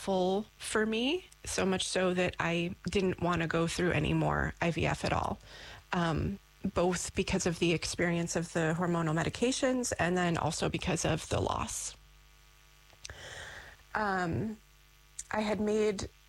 awful for me, so much so that I didn't want to go through any more IVF at all. Both because of the experience of the hormonal medications and then also because of the loss. I had made